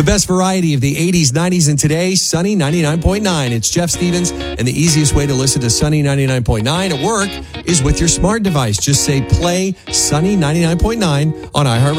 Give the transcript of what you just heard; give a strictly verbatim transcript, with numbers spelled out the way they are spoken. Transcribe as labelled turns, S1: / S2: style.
S1: The best variety of the eighties, nineties, and today, Sunny ninety-nine point nine. It's Jeff Stevens, and the easiest way to listen to Sunny ninety-nine point nine at work is with your smart device. Just say play Sunny ninety-nine point nine on iHeartRadio.